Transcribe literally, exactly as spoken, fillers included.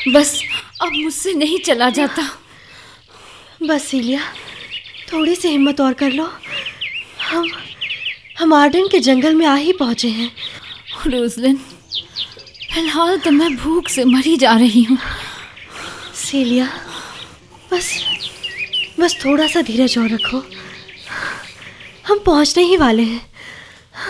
बस अब मुझसे नहीं चला जाता। बस सीलिया, थोड़ी सी हिम्मत और कर लो। हम हम आर्डेन के जंगल में आ ही पहुंचे हैं। रोजलिन, फिलहाल तो मैं भूख से मरी जा रही हूँ। सीलिया, बस बस थोड़ा सा धीरज और रखो, हम पहुंचने ही वाले हैं।